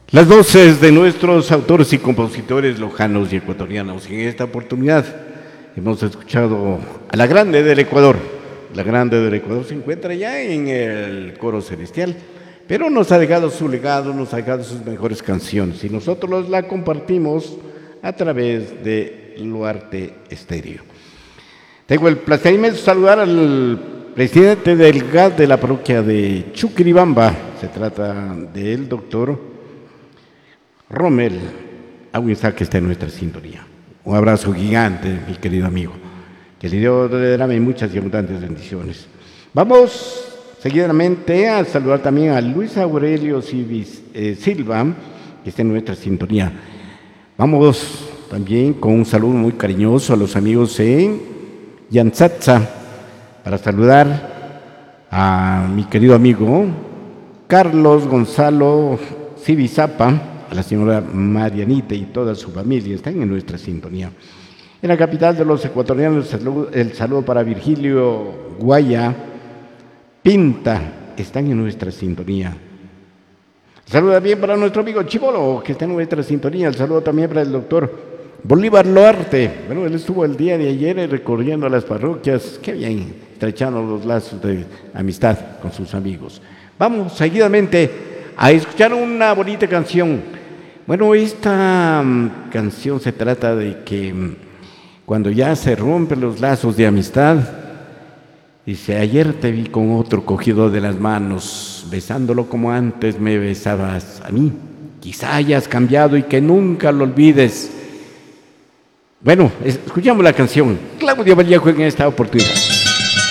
Las voces de nuestros autores y compositores lojanos y ecuatorianos. En esta oportunidad hemos escuchado a la Grande del Ecuador. La Grande del Ecuador se encuentra ya en el coro celestial, pero nos ha dejado su legado, nos ha dejado sus mejores canciones y nosotros la compartimos a través de Luarte Estéreo. Tengo el placer inmenso de saludar al presidente del GAD de la parroquia de Chuquiribamba. Se trata del doctor Rommel Aguinzá, que está en nuestra sintonía. Un abrazo gigante, mi querido amigo. Que le Dios le derrame muchas y abundantes bendiciones. Vamos seguidamente a saludar también a Luis Aurelio Silva, que está en nuestra sintonía. Vamos también con un saludo muy cariñoso a los amigos en Yanzatza, para saludar a mi querido amigo Carlos Gonzalo Cibizapa, a la señora Marianita y toda su familia están en nuestra sintonía. En la capital de los ecuatorianos, el saludo para Virgilio Guaya Pinta, están en nuestra sintonía. El saludo también para nuestro amigo Chibolo, que está en nuestra sintonía. El saludo también para el doctor Bolívar Loarte. Bueno, él estuvo el día de ayer recorriendo las parroquias. Qué bien, estrechando los lazos de amistad con sus amigos. Vamos seguidamente a escuchar una bonita canción. Bueno, esta canción se trata de que cuando ya se rompen los lazos de amistad, dice: ayer te vi con otro cogido de las manos, besándolo como antes me besabas a mí. Quizá hayas cambiado y que nunca lo olvides. Bueno, escuchamos la canción. Claudio Vallejo en esta oportunidad.